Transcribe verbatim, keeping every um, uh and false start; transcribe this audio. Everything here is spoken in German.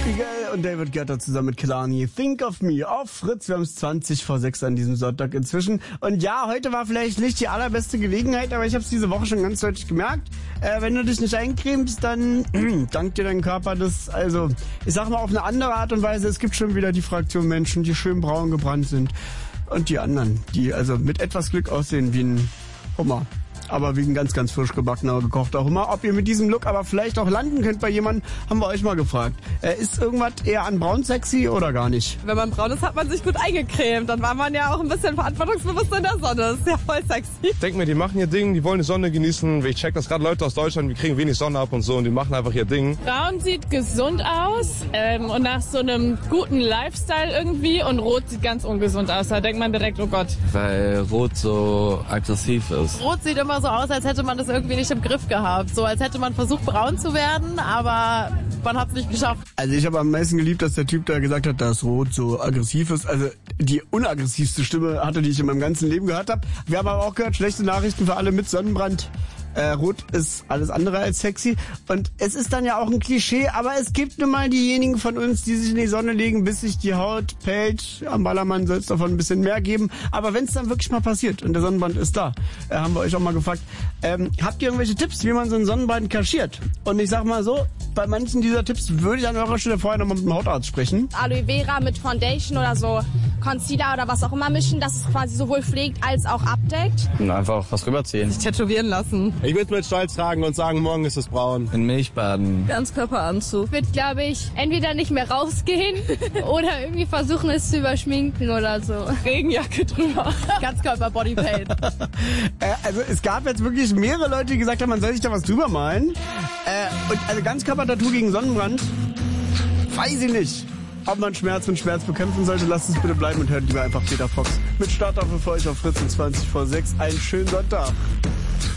Spiegel und David Guetta zusammen mit Kehlani. Think of Me auf Fritz. Wir haben es zwanzig vor sechs an diesem Sonntag inzwischen. Und ja, heute war vielleicht nicht die allerbeste Gelegenheit, aber ich habe es diese Woche schon ganz deutlich gemerkt. Äh, wenn du dich nicht eincremst, dann dankt dir dein Körper das. Also, ich sag mal auf eine andere Art und Weise. Es gibt schon wieder die Fraktion Menschen, die schön braun gebrannt sind. Und die anderen, die also mit etwas Glück aussehen wie ein Hummer. Aber wie ein ganz, ganz frisch gebackener, gekochter Hummer. Ob ihr mit diesem Look aber vielleicht auch landen könnt bei jemandem, haben wir euch mal gefragt. Äh, ist irgendwas eher an braun sexy oder gar nicht? Wenn man braun ist, hat man sich gut eingecremt. Dann war man ja auch ein bisschen verantwortungsbewusst in der Sonne. Das ist ja voll sexy. Ich denke mir, die machen ihr Ding, die wollen die Sonne genießen. Ich check das gerade Leute aus Deutschland, wir kriegen wenig Sonne ab und so und die machen einfach ihr Ding. Braun sieht gesund aus ähm, und nach so einem guten Lifestyle irgendwie und rot sieht ganz ungesund aus. Da denkt man direkt, oh Gott. Weil rot so aggressiv ist. Rot sieht immer so aus, als hätte man das irgendwie nicht im Griff gehabt. So als hätte man versucht, braun zu werden, aber man hat es nicht geschafft. Also ich habe am meisten geliebt, dass der Typ da gesagt hat, dass Rot so aggressiv ist. Also die unaggressivste Stimme hatte, die ich in meinem ganzen Leben gehört habe. Wir haben aber auch gehört, schlechte Nachrichten für alle mit Sonnenbrand. Äh, Rot ist alles andere als sexy. Und es ist dann ja auch ein Klischee, aber es gibt nun mal diejenigen von uns, die sich in die Sonne legen, bis sich die Haut pellt. Am Ballermann soll es davon ein bisschen mehr geben. Aber wenn es dann wirklich mal passiert und der Sonnenbrand ist da, äh, haben wir euch auch mal gefragt, ähm, habt ihr irgendwelche Tipps, wie man so einen Sonnenbrand kaschiert? Und ich sag mal so, bei manchen dieser Tipps würde ich an eurer Stelle vorher nochmal mit dem Hautarzt sprechen. Aloe Vera mit Foundation oder so Concealer oder was auch immer mischen, dass es quasi sowohl pflegt als auch abdeckt. Und einfach was rüberziehen. Sich tätowieren lassen. Ich würde mit Stolz tragen und sagen, morgen ist es braun. In Milch baden. Ganzkörperanzug. Ich würde, glaube ich, entweder nicht mehr rausgehen oder irgendwie versuchen, es zu überschminken oder so. Regenjacke drüber. Ganzkörper-Bodypaint. äh, also es gab jetzt wirklich mehrere Leute, die gesagt haben, man soll sich da was drüber malen. Äh, und also Ganzkörper-Tattoo gegen Sonnenbrand, weiß ich nicht. Ob man Schmerz mit Schmerz bekämpfen sollte, lasst es bitte bleiben und hört lieber einfach Peter Fox mit Startafel für euch auf Fritz um zwanzig vor sechs. Einen schönen Sonntag.